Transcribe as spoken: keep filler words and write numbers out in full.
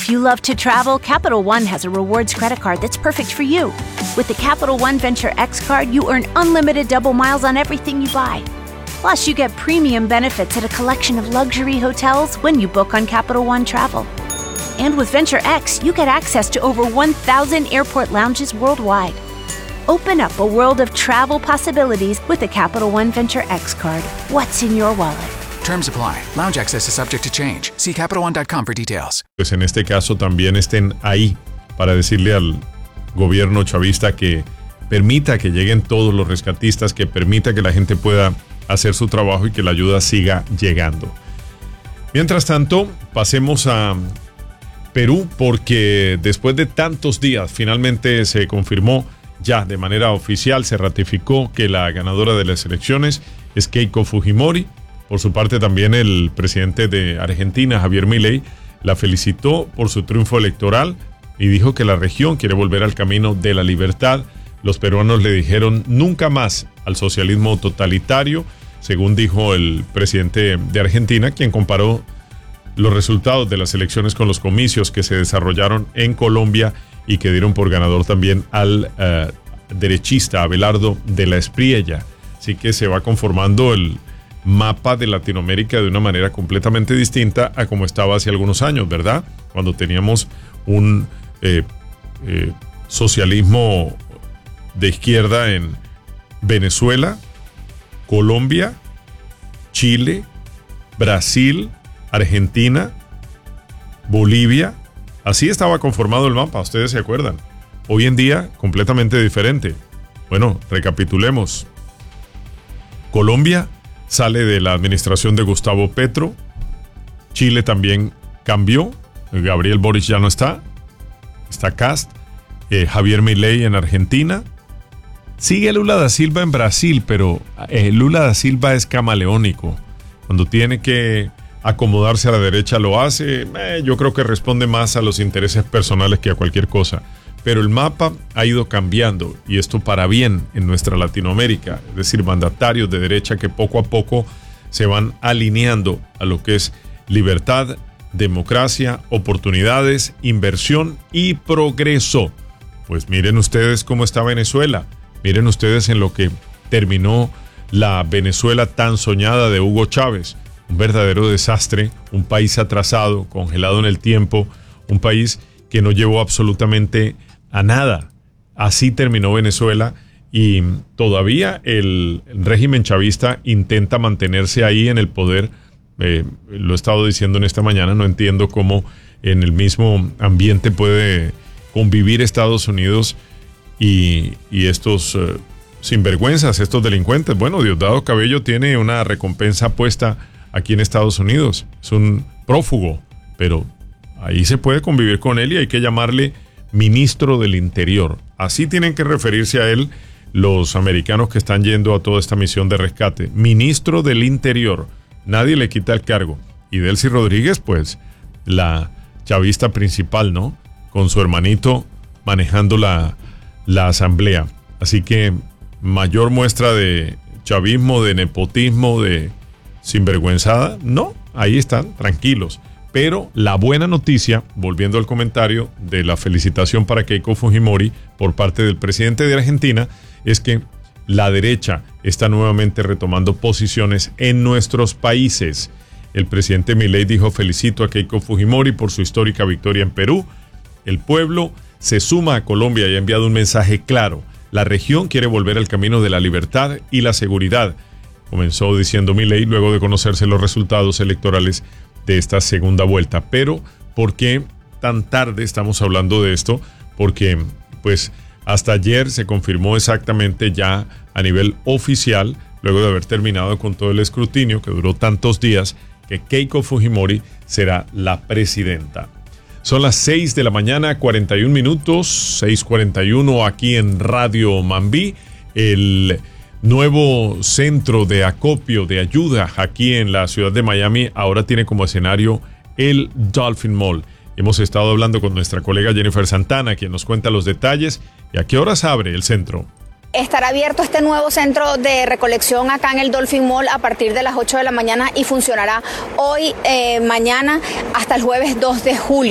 If you love to travel, Capital One has a rewards credit card that's perfect for you. With the Capital One Venture X card, you earn unlimited double miles on everything you buy. Plus, you get premium benefits at a collection of luxury hotels when you book on Capital One Travel. And with Venture X, you get access to over one thousand airport lounges worldwide. Open up a world of travel possibilities with the Capital One Venture X card. What's in your wallet? Terms apply. Lounge access is subject to change. See Capital One dot com for details. Pues en este caso también estén ahí para decirle al gobierno chavista que permita que lleguen todos los rescatistas, que permita que la gente pueda hacer su trabajo y que la ayuda siga llegando. Mientras tanto, pasemos a Perú, porque después de tantos días finalmente se confirmó ya de manera oficial, se ratificó que la ganadora de las elecciones es Keiko Fujimori. Por su parte, también el presidente de Argentina, Javier Milei, la felicitó por su triunfo electoral y dijo que la región quiere volver al camino de la libertad. Los peruanos le dijeron nunca más al socialismo totalitario, según dijo el presidente de Argentina, quien comparó los resultados de las elecciones con los comicios que se desarrollaron en Colombia y que dieron por ganador también al uh, derechista Abelardo de la Espriella. Así que se va conformando el mapa de Latinoamérica de una manera completamente distinta a como estaba hace algunos años, ¿verdad? Cuando teníamos un eh, eh, socialismo de izquierda en Venezuela, Colombia, Chile, Brasil, Argentina, Bolivia. Así estaba conformado el mapa, ustedes se acuerdan. Hoy en día, completamente diferente. Bueno, recapitulemos. Colombia sale de la administración de Gustavo Petro. Chile también cambió. Gabriel Boric ya no está. Está Kast. Eh, Javier Milei en Argentina. Sigue Lula da Silva en Brasil, pero eh, Lula da Silva es camaleónico. Cuando tiene que acomodarse a la derecha lo hace. Eh, yo creo que responde más a los intereses personales que a cualquier cosa. Pero el mapa ha ido cambiando, y esto para bien en nuestra Latinoamérica, es decir, mandatarios de derecha que poco a poco se van alineando a lo que es libertad, democracia, oportunidades, inversión y progreso. Pues miren ustedes cómo está Venezuela, miren ustedes en lo que terminó la Venezuela tan soñada de Hugo Chávez, un verdadero desastre, un país atrasado, congelado en el tiempo, un país que no llevó absolutamente a nada. Así terminó Venezuela, y todavía el régimen chavista intenta mantenerse ahí en el poder. Eh, lo he estado diciendo en esta mañana, no entiendo cómo en el mismo ambiente puede convivir Estados Unidos y, y estos uh, sinvergüenzas, estos delincuentes. Bueno, Diosdado Cabello tiene una recompensa puesta aquí en Estados Unidos, es un prófugo, pero ahí se puede convivir con él y hay que llamarle ministro del Interior. Así tienen que referirse a él los americanos que están yendo a toda esta misión de rescate. Ministro del Interior. Nadie le quita el cargo. Y Delcy Rodríguez, pues, la chavista principal, ¿no? Con su hermanito manejando la, la asamblea. Así que mayor muestra de chavismo, de nepotismo, de sinvergüenzada. No, ahí están, tranquilos. Pero la buena noticia, volviendo al comentario de la felicitación para Keiko Fujimori por parte del presidente de Argentina, es que la derecha está nuevamente retomando posiciones en nuestros países. El presidente Milei dijo: felicito a Keiko Fujimori por su histórica victoria en Perú. El pueblo se suma a Colombia y ha enviado un mensaje claro. La región quiere volver al camino de la libertad y la seguridad, comenzó diciendo Milei luego de conocerse los resultados electorales de esta segunda vuelta. Pero ¿por qué tan tarde estamos hablando de esto? Porque pues hasta ayer se confirmó exactamente ya a nivel oficial, luego de haber terminado con todo el escrutinio que duró tantos días, que Keiko Fujimori será la presidenta. Son las seis de la mañana, cuarenta y un minutos, seis cuarenta y uno aquí en Radio Mambí. El nuevo centro de acopio, de ayuda aquí en la ciudad de Miami, ahora tiene como escenario el Dolphin Mall. Hemos estado hablando con nuestra colega Jennifer Santana, quien nos cuenta los detalles y a qué horas abre el centro. Estará abierto este nuevo centro de recolección acá en el Dolphin Mall a partir de las ocho de la mañana y funcionará hoy, eh, mañana, hasta el jueves dos de julio.